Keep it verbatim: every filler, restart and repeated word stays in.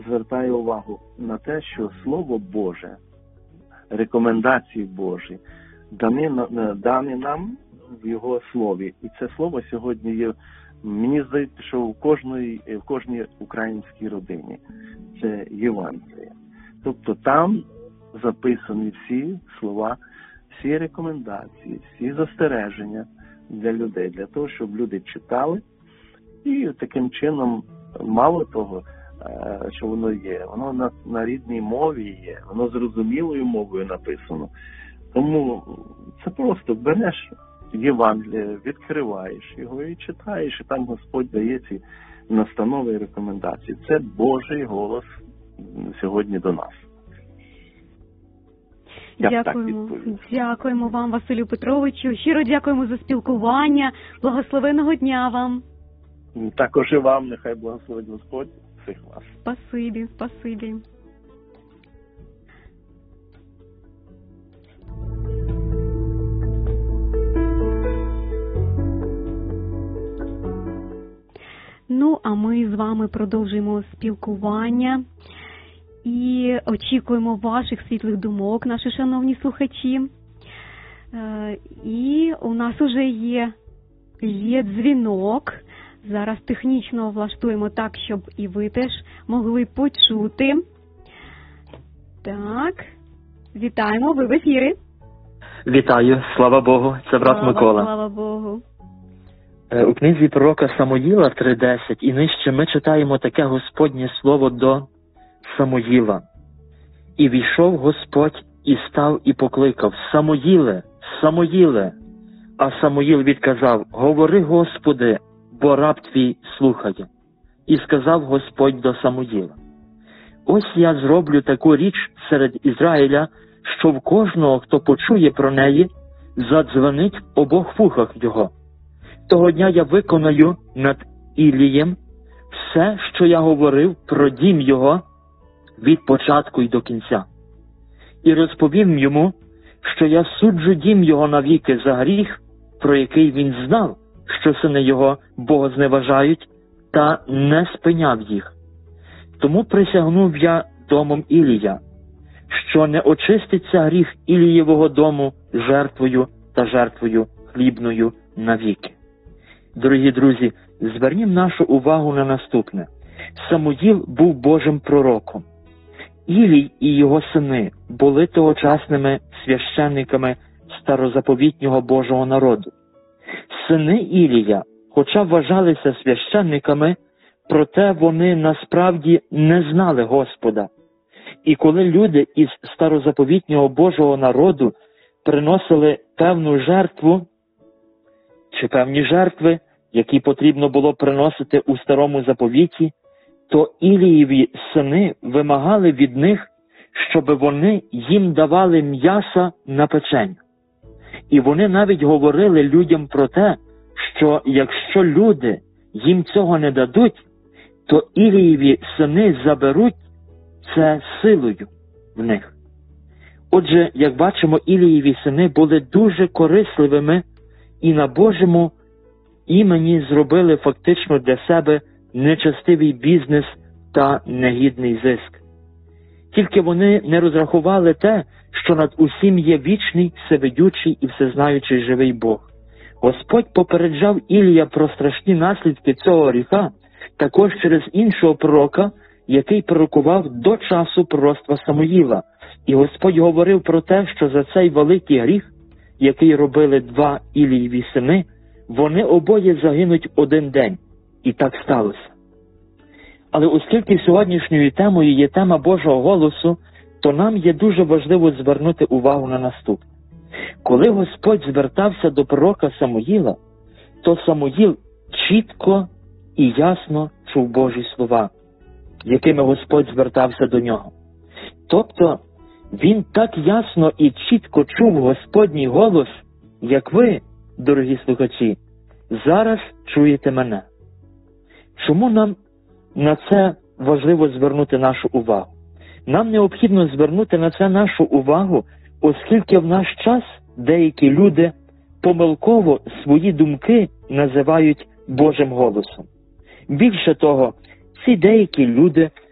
звертаю увагу на те, що Слово Боже, рекомендації Божі дані, дані нам в Його Слові. І це Слово сьогодні є, мені здається, що в кожній, в кожній українській родині. Це Євангеліє. Тобто там записані всі слова, всі рекомендації, всі застереження для людей, для того, щоб люди читали. І таким чином, мало того, що воно є, воно на, на рідній мові є, воно зрозумілою мовою написано. Тому це просто береш Євангеліє, відкриваєш його і читаєш, і там Господь дає ці настанови і рекомендації. Це Божий голос сьогодні до нас. Я дякуємо. Дякуємо вам, Василю Петровичу. Щиро дякуємо за спілкування. Благословеного дня вам. Також і вам. Нехай благословить Господь всіх вас. Спасибі, спасибі. Ну, а ми з вами продовжуємо спілкування і очікуємо ваших світлих думок, наші шановні слухачі. І у нас уже є, є дзвінок. Зараз технічно влаштуємо так, щоб і ви теж могли почути. Так, вітаємо, ви в ефірі. Вітаю, слава Богу, це брат слава, Микола. Слава Богу. У книзі пророка Самуїла три десять і нижче ми читаємо таке Господнє слово до Самуїла. І війшов Господь і став і покликав: Самуїле, Самуїле. А Самуїл відказав: говори, Господи, бо раб твій слухає. І сказав Господь до Самуїла: ось я зроблю таку річ серед Ізраїля, що в кожного, хто почує про неї, задзвонить в обох вухах його. Того дня я виконаю над Ілієм все, що я говорив про дім його від початку й до кінця. І розповім йому, що я суджу дім його навіки за гріх, про який він знав, що сини його богозневажають, та не спиняв їх. Тому присягнув я домом Ілія, що не очиститься гріх Ілієвого дому жертвою та жертвою хлібною навіки. Дорогі друзі, звернім нашу увагу на наступне. Самуїл був Божим пророком. Ілій і його сини були тогочасними священниками старозаповітнього Божого народу. Сини Ілія, хоча вважалися священниками, проте вони насправді не знали Господа. І коли люди із старозаповітнього Божого народу приносили певну жертву, чи певні жертви, які потрібно було приносити у старому заповіті, то Ілієві сини вимагали від них, щоб вони їм давали м'яса на печення. І вони навіть говорили людям про те, що якщо люди їм цього не дадуть, то Ілієві сини заберуть це силою в них. Отже, як бачимо, Ілієві сини були дуже корисливими і на Божому імені зробили фактично для себе нечестивий бізнес та негідний зиск. Тільки вони не розрахували те, що над усім є вічний, всевидючий і всезнаючий живий Бог. Господь попереджав Ілія про страшні наслідки цього гріха також через іншого пророка, який пророкував до часу пророцтва Самуїла. І Господь говорив про те, що за цей великий гріх, який робили два Ілієві сини, вони обоє загинуть один день. І так сталося. Але оскільки сьогоднішньою темою є тема Божого голосу, то нам є дуже важливо звернути увагу на наступне. Коли Господь звертався до пророка Самуїла, то Самуїл чітко і ясно чув Божі слова, якими Господь звертався до нього. Тобто, він так ясно і чітко чув Господній голос, як ви, дорогі слухачі, зараз чуєте мене. Чому нам на це важливо звернути нашу увагу? Нам необхідно звернути на це нашу увагу, оскільки в наш час деякі люди помилково свої думки називають Божим голосом. Більше того, ці деякі люди